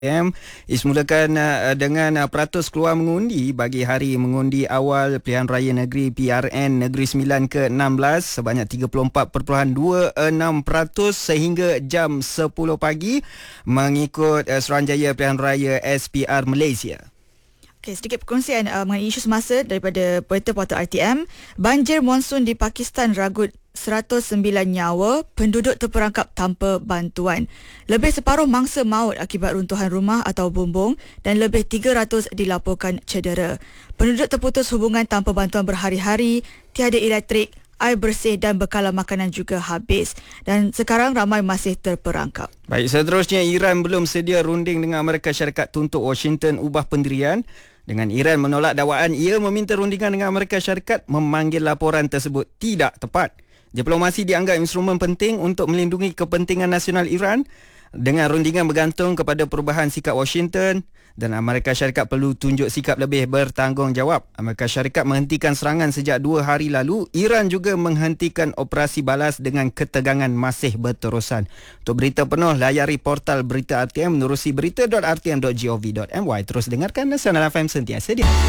Ismulakan dengan peratus keluar mengundi bagi hari mengundi awal Pilihan Raya Negeri PRN Negeri Sembilan ke-16 sebanyak 34.26% sehingga jam 10 pagi mengikut Suruhanjaya Pilihan Raya SPR Malaysia. Okey, sedikit perkongsian mengenai isu semasa daripada berita portal RTM. Banjir monsun di Pakistan ragut 109 nyawa, penduduk terperangkap tanpa bantuan. Lebih separuh mangsa maut akibat runtuhan rumah atau bumbung dan lebih 300 dilaporkan cedera. Penduduk terputus hubungan tanpa bantuan berhari-hari, tiada elektrik, air bersih dan bekalan makanan juga habis. Dan sekarang ramai masih terperangkap. Baik, seterusnya Iran belum sedia runding dengan Amerika Syarikat tuntut Washington ubah pendirian. Dengan Iran menolak dakwaan, ia meminta rundingan dengan Amerika Syarikat memanggil laporan tersebut tidak tepat. Diplomasi dianggap instrumen penting untuk melindungi kepentingan nasional Iran. Dengan rundingan bergantung kepada perubahan sikap Washington dan Amerika Syarikat perlu tunjuk sikap lebih bertanggungjawab. Amerika Syarikat menghentikan serangan sejak 2 hari lalu. Iran juga menghentikan operasi balas dengan ketegangan masih berterusan. Untuk berita penuh, layari portal berita RTM menerusi berita.rtm.gov.my. Terus dengarkan Nasional FM sentiasa dia.